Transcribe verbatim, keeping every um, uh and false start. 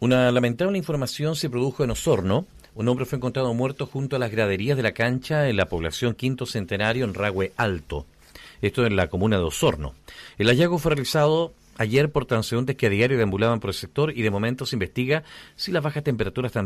Una lamentable información se produjo en Osorno. Un hombre fue encontrado muerto junto a las graderías de la cancha en la población Quinto Centenario en Rahue Alto. Esto en la comuna de Osorno. El hallazgo fue realizado ayer por transeúntes que a diario deambulaban por el sector y de momento se investiga si las bajas temperaturas también